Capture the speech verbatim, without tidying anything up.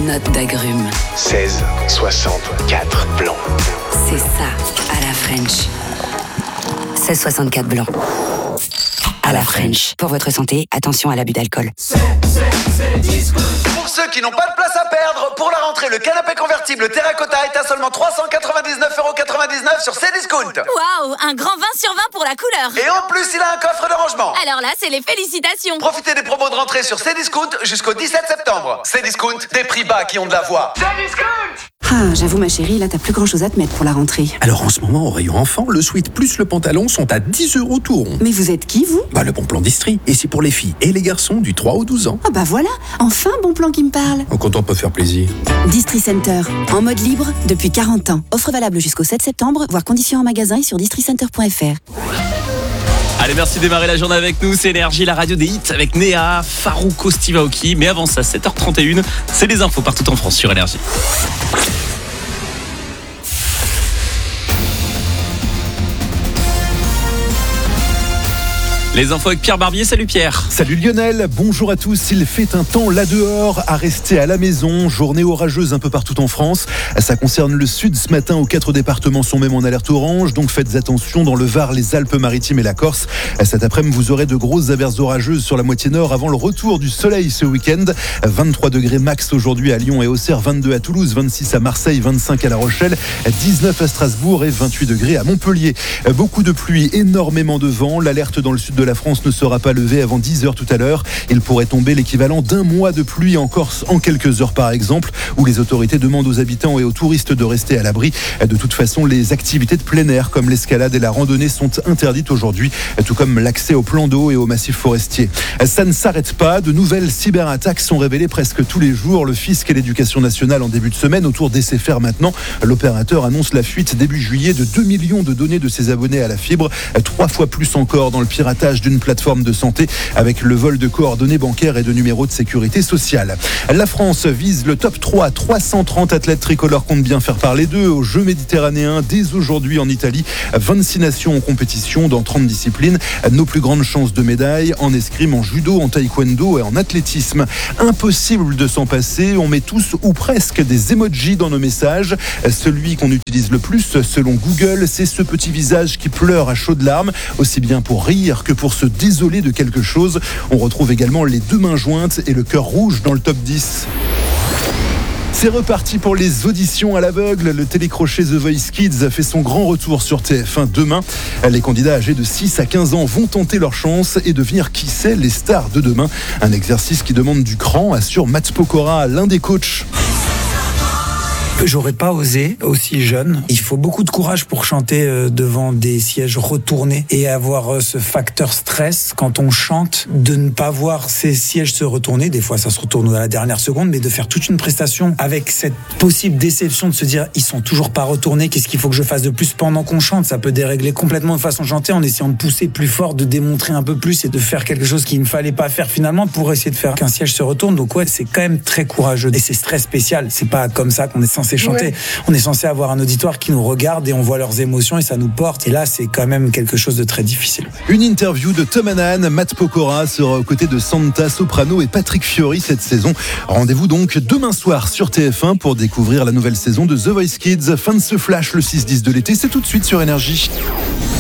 notes d'agrumes. seize soixante-quatre blanc. C'est ça, à la French. seize soixante-quatre blanc. À la French. Pour votre santé, attention à l'abus d'alcool. C'est, c'est, c'est Discount. Pour ceux qui n'ont pas de place à perdre, pour la rentrée, le canapé convertible Terracotta est à seulement trois cent quatre-vingt-dix-neuf euros quatre-vingt-dix-neuf sur Cdiscount. Waouh, un grand vingt sur vingt pour la couleur. Et en plus, il a un coffre de rangement. Alors là, c'est les félicitations. Profitez des promos de rentrée sur Cdiscount jusqu'au dix-sept septembre. Cdiscount, des prix bas qui ont de la voix. Cdiscount. Ah, j'avoue ma chérie, là t'as plus grand chose à te mettre pour la rentrée. Alors en ce moment, au rayon enfant, le sweat plus le pantalon sont à dix euros tout rond. Mais vous êtes qui vous ? Bah le bon plan d'Istrie. Et c'est pour les filles et les garçons du trois au douze ans. Ah bah voilà, enfin bon plan qui me parle. Quand on peut faire plaisir. Distri Center, en mode libre depuis quarante ans. Offre valable jusqu'au sept septembre, voire conditions en magasin et sur districenter point f r. Allez, merci de démarrer la journée avec nous. C'est Énergie, la radio des hits avec Néa, Farouko, Steve Aoki. Mais avant ça, sept heures trente et une, c'est les infos partout en France sur Énergie. Les infos avec Pierre Barbier. Salut Pierre. Salut Lionel, bonjour à tous. Il fait un temps là dehors à rester à la maison. Journée orageuse un peu partout en France. Ça concerne le sud ce matin, où quatre départements sont même en alerte orange. Donc faites attention dans le Var, les Alpes-Maritimes et la Corse. Cet après-midi, vous aurez de grosses averses orageuses sur la moitié nord avant le retour du soleil ce week-end. vingt-trois degrés max aujourd'hui à Lyon et Auxerre, vingt-deux à Toulouse, vingt-six à Marseille, vingt-cinq à La Rochelle, dix-neuf à Strasbourg et vingt-huit degrés à Montpellier. Beaucoup de pluie, énormément de vent. L'alerte dans le sud de la France ne sera pas levée avant dix heures tout à l'heure. Il pourrait tomber l'équivalent d'un mois de pluie en Corse en quelques heures par exemple, où les autorités demandent aux habitants et aux touristes de rester à l'abri. De toute façon, les activités de plein air comme l'escalade et la randonnée sont interdites aujourd'hui, tout comme l'accès aux plans d'eau et aux massifs forestiers. Ça ne s'arrête pas. De nouvelles cyberattaques sont révélées presque tous les jours. Le fisc et l'éducation nationale en début de semaine. Autour d'S F R maintenant, l'opérateur annonce la fuite début juillet de deux millions de données de ses abonnés à la fibre, trois fois plus encore dans le piratage d'une plateforme de santé avec le vol de coordonnées bancaires et de numéros de sécurité sociale. La France vise le top trois. trois cent trente athlètes tricolores comptent bien faire parler d'eux aux Jeux méditerranéens dès aujourd'hui en Italie. vingt-six nations en compétition dans trente disciplines. Nos plus grandes chances de médailles en escrime, en judo, en taekwondo et en athlétisme. Impossible de s'en passer. On met tous ou presque des emojis dans nos messages. Celui qu'on utilise le plus selon Google, c'est ce petit visage qui pleure à chaudes larmes, aussi bien pour rire que pour se désoler de quelque chose. On retrouve également les deux mains jointes et le cœur rouge dans le top dix. C'est reparti pour les auditions à l'aveugle. Le télécrochet The Voice Kids fait son grand retour sur T F un demain. Les candidats âgés de six à quinze ans vont tenter leur chance et devenir, qui sait, les stars de demain. Un exercice qui demande du cran, assure Matt Pokora, l'un des coachs. J'aurais pas osé aussi jeune. Il faut beaucoup de courage pour chanter devant des sièges retournés et avoir ce facteur stress quand on chante, de ne pas voir ces sièges se retourner. Des fois, ça se retourne à la dernière seconde, mais de faire toute une prestation avec cette possible déception de se dire ils sont toujours pas retournés. Qu'est-ce qu'il faut que je fasse de plus pendant qu'on chante ? Ça peut dérégler complètement de façon de chanter en essayant de pousser plus fort, de démontrer un peu plus et de faire quelque chose qu'il ne fallait pas faire finalement pour essayer de faire qu'un siège se retourne. Donc ouais, c'est quand même très courageux et c'est très spécial. C'est pas comme ça qu'on est censé chanter. Ouais. On est censé avoir un auditoire qui nous regarde et on voit leurs émotions et ça nous porte. Et là, c'est quand même quelque chose de très difficile. Une interview de Tom Hanan. Matt Pokora sera aux côtés de Santa Soprano et Patrick Fiori cette saison. Rendez-vous donc demain soir sur T F un pour découvrir la nouvelle saison de The Voice Kids. Fin de ce flash, le six dix de l'été, c'est tout de suite sur Énergie.